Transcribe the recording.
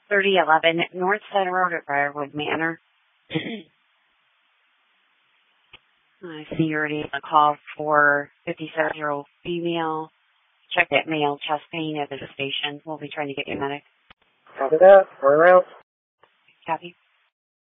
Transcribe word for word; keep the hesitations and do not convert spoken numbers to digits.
thirty eleven North Center Road at Briarwood Manor. I see you're already on a call for fifty-seven-year-old female. Check that male chest pain at the station. We'll be trying to get you a medic. Copy that. We're out. Copy.